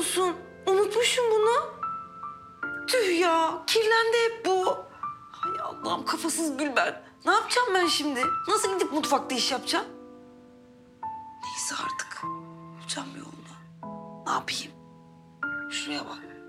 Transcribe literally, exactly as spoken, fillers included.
musun? Unutmuşum bunu. Tüh ya, kirlendi hep bu. Hay Allah'ım, kafasız Gülben. Ne yapacağım ben şimdi? Nasıl gidip mutfakta iş yapacağım? Neyse artık. Bulacağım bir yolunu. Ne yapayım? Şuraya bak.